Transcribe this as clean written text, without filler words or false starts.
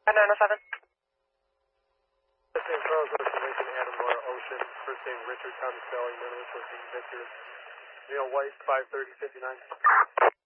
907. First name Charles Ocean, Lincoln, Adam Laura Ocean. First name Richard, Thomas Spelling, middle initial Victor. Neil White, 53059.